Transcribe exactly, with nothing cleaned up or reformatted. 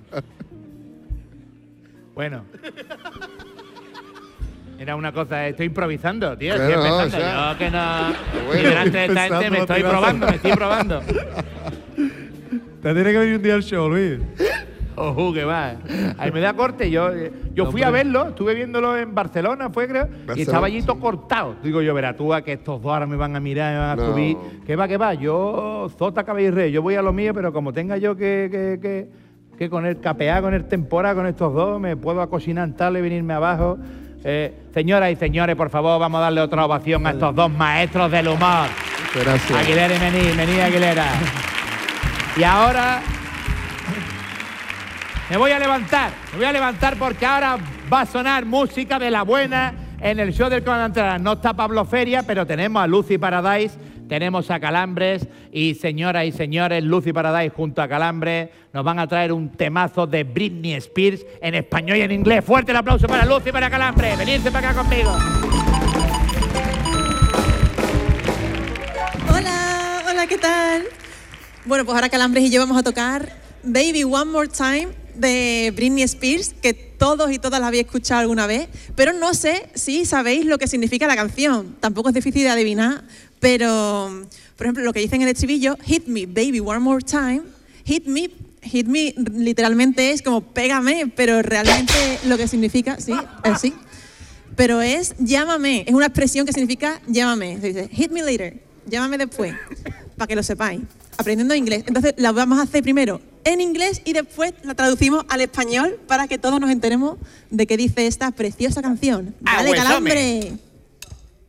Bueno. Era una cosa, estoy improvisando, tío. Claro, Estoy empezando. o sea, Yo que no. bueno, y delante de esta gente me estoy probando, me estoy probando. Te tiene que venir un día al show, Luis. Ojo, que va. Ahí me da corte. Yo, yo No, fui a pero- verlo, estuve viéndolo en Barcelona, fue creo, y Barcelona, estaba allí todo sí. cortado. Digo yo, verá tú, a que estos dos ahora me van a mirar, me van a No. subir. Que va, que va. Yo, Zota, Cabello y Rey, yo voy a lo mío, pero como tenga yo que, que, que, que con el capear, con el temporada, con estos dos, me puedo acocinar en tal y venirme abajo. Eh, señoras y señores, por favor, vamos a darle otra ovación a estos dos maestros del humor. Gracias. Aguilera y Mení, Mení Aguilera. Y ahora me voy a levantar, me voy a levantar porque ahora va a sonar música de la buena en el show del Comandante Lara. No está Pablo Feria, pero tenemos a Lucy Paradise, tenemos a Calambres y señoras y señores, Lucy Paradise junto a Calambres nos van a traer un temazo de Britney Spears en español y en inglés. Fuerte el aplauso para Lucy y para Calambres. Venirse para acá conmigo. Hola, hola, ¿qué tal? Bueno, pues ahora Calambres y yo vamos a tocar Baby One More Time de Britney Spears, que todos y todas la habéis escuchado alguna vez, pero no sé si sabéis lo que significa la canción. Tampoco es difícil de adivinar, pero, por ejemplo, lo que dice en el estribillo, Hit me, baby, one more time. Hit me, hit me literalmente es como pégame, pero realmente lo que significa, sí, es sí, pero es llámame, es una expresión que significa llámame. Se dice, hit me later, llámame después, para que lo sepáis, aprendiendo inglés. Entonces la vamos a hacer primero en inglés y después la traducimos al español para que todos nos enteremos de qué dice esta preciosa canción. ¡Dale, Ahuesome. Calambre!